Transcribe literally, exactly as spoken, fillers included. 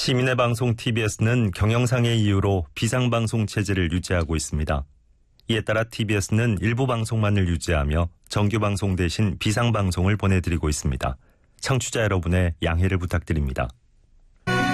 시민의 방송 티비에스는 경영상의 이유로 비상방송 체제를 유지하고 있습니다. 이에 따라 티비에스는 일부 방송만을 유지하며 정규방송 대신 비상방송을 보내드리고 있습니다. 청취자 여러분의 양해를 부탁드립니다.